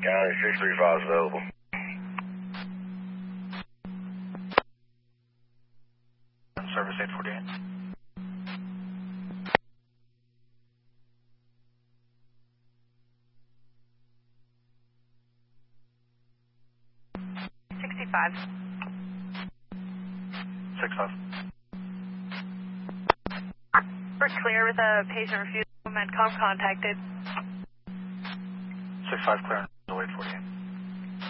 County 635 is available. Service 848. $65. 65. We're clear with a patient refusal. Medcom contacted. 65 clear. 848.